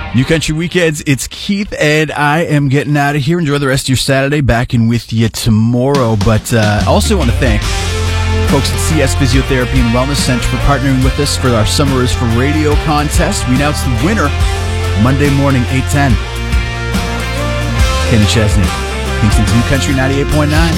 New Country Weekends, it's Keith, and I am getting out of here. Enjoy the rest of your Saturday. Back in with you tomorrow. But I also want to thank folks at CS Physiotherapy and Wellness Center for partnering with us for our Summer is for Radio contest. We announced the winner Monday morning, 8:10. Kenny Chesney, Kingston's New Country 98.9.